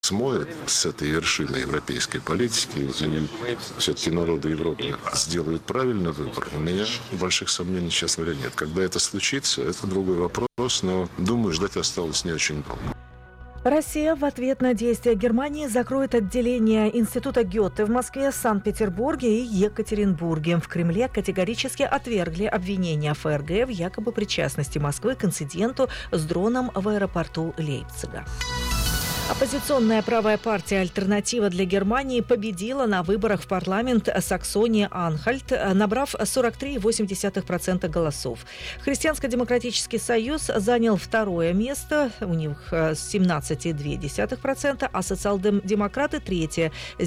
смоет с этой вершины европейской политики, и все-таки народы Европы сделают правильный выбор, у меня больших сомнений, честно говоря, нет. Когда это случится, это другой вопрос, но, думаю, ждать осталось не очень долго. Россия в ответ на действия Германии закроет отделения Института Гёте в Москве, Санкт-Петербурге и Екатеринбурге. В Кремле категорически отвергли обвинения ФРГ в якобы причастности Москвы к инциденту с дроном в аэропорту Лейпцига. Оппозиционная правая партия «Альтернатива для Германии» победила на выборах в парламент Саксонии-Анхальт, набрав 43,8% голосов. Христианско-демократический союз занял второе место, у них 17,2%, а социал-демократы третье с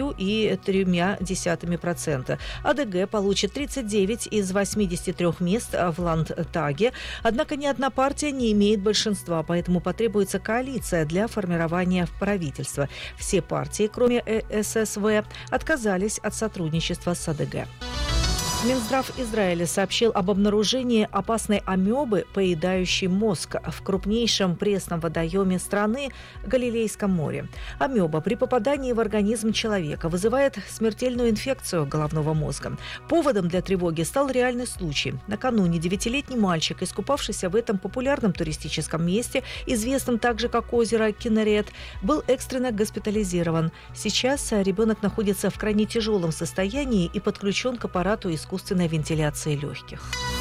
9,3%. АДГ получит 39 из 83 мест в Ландтаге. Однако ни одна партия не имеет большинства, поэтому потребуется коалиция для формирования правительства. Все партии, кроме ССВ, отказались от сотрудничества с АДГ. Минздрав Израиля сообщил об обнаружении опасной амебы, поедающей мозг, в крупнейшем пресном водоеме страны Галилейском море. Амеба при попадании в организм человека вызывает смертельную инфекцию головного мозга. Поводом для тревоги стал реальный случай. Накануне 9-летний мальчик, искупавшийся в этом популярном туристическом месте, известном также как озеро Кинерет, был экстренно госпитализирован. Сейчас ребенок находится в крайне тяжелом состоянии и подключен к аппарату искусственной вентиляции легких.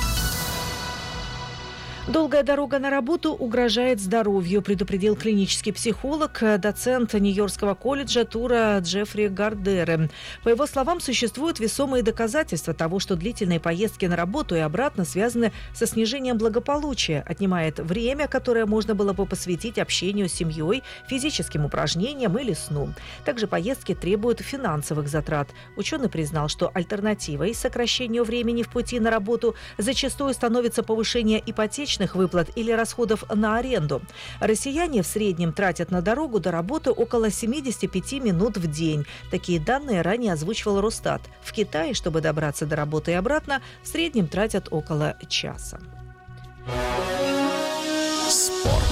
Долгая дорога на работу угрожает здоровью, предупредил клинический психолог, доцент Нью-Йоркского колледжа Тура Джеффри Гардере. По его словам, существуют весомые доказательства того, что длительные поездки на работу и обратно связаны со снижением благополучия, отнимает время, которое можно было бы посвятить общению с семьей, физическим упражнениям или сну. Также поездки требуют финансовых затрат. Ученый признал, что альтернативой сокращению времени в пути на работу зачастую становится повышение ипотечных выплат или расходов на аренду. Россияне в среднем тратят на дорогу до работы около 75 минут в день. Такие данные ранее озвучивал Росстат. В Китае, чтобы добраться до работы и обратно, в среднем тратят около часа. Спорт.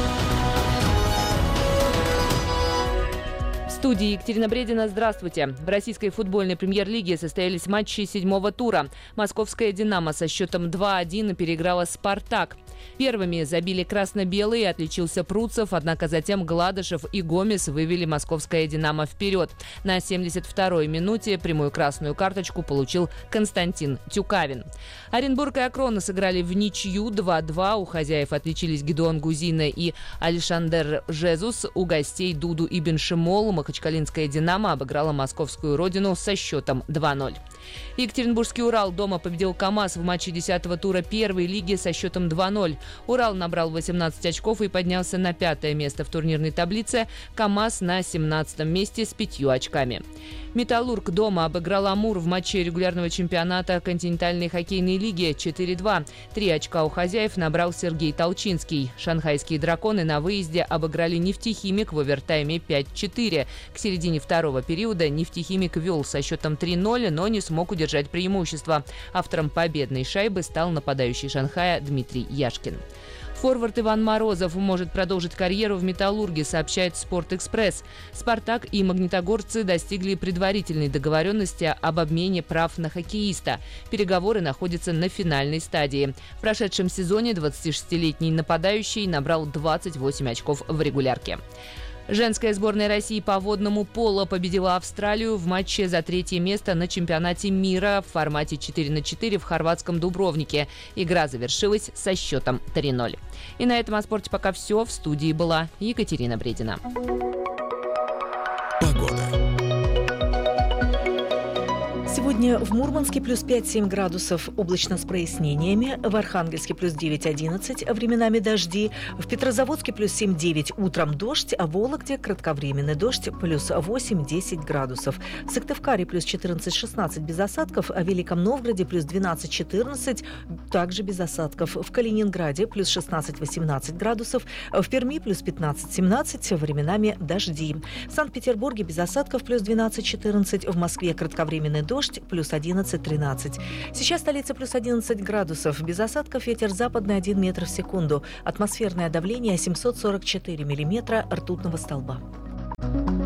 В студии Екатерина Бредина. Здравствуйте. В российской футбольной премьер-лиге состоялись матчи 7-го тура. Московская «Динамо» со счетом 2-1 переиграла «Спартак». Первыми забили красно-белые, отличился Пруцев, однако затем Гладышев и Гомес вывели московское «Динамо» вперед. На 72-й минуте прямую красную карточку получил Константин Тюкавин. Оренбург и Акрон сыграли в ничью 2-2. У хозяев отличились Гидеон Гузина и Алишандер Жезус. У гостей Дуду Ибн Шимол махачкалинская «Динамо» обыграла московскую родину со счетом 2-0. Екатеринбургский «Урал» дома победил КамАЗ в матче 10-го тура первой лиги со счетом 2-0. «Урал» набрал 18 очков и поднялся на 5-е место в турнирной таблице. КамАЗ на 17-м месте с 5 очками. «Металлург» дома обыграл «Амур» в матче регулярного чемпионата континентальной хоккейной лиги 4-2. 3 очка у хозяев набрал Сергей Толчинский. Шанхайские «Драконы» на выезде обыграли «Нефтехимик» в овертайме 5-4. К середине второго периода «Нефтехимик» вел со счетом 3-0, но не смог удержать преимущество. Автором победной шайбы стал нападающий Шанхая Дмитрий Яшкин. Форвард Иван Морозов может продолжить карьеру в «Металлурге», сообщает «Спортэкспресс». «Спартак» и магнитогорцы достигли предварительной договоренности об обмене прав на хоккеиста. Переговоры находятся на финальной стадии. В прошедшем сезоне 26-летний нападающий набрал 28 очков в регулярке. Женская сборная России по водному поло победила Австралию в матче за 3-е место на чемпионате мира в формате 4-4 в хорватском Дубровнике. Игра завершилась со счетом 3-0. И на этом о спорте пока все. В студии была Екатерина Бредина. Сегодня в Мурманске плюс 5-7 градусов, облачно с прояснениями. В Архангельске плюс 9-11, временами дожди. В Петрозаводске плюс 7-9, утром дождь, а в Вологде кратковременный дождь плюс 8-10 градусов. В Сыктывкаре плюс 14-16 без осадков, а в Великом Новгороде плюс 12-14, также без осадков. В Калининграде плюс 16-18 градусов, в Перми плюс 15-17, временами дожди. В Санкт-Петербурге без осадков плюс 12-14, в Москве кратковременный дождь плюс 11-13. Сейчас столица плюс 11 градусов. Без осадков, ветер западный 1 метр в секунду. Атмосферное давление 744 миллиметра ртутного столба.